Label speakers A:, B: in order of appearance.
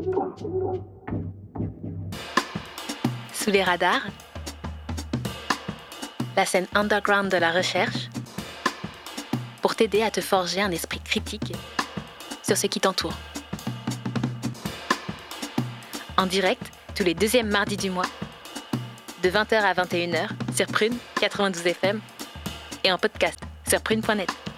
A: Sous les radars, la scène underground de la recherche, pour t'aider à te forger un esprit critique sur ce qui t'entoure. En direct, tous les deuxièmes mardis du mois, de 20h à 21h sur Prune 92 FM et en podcast sur prune.net.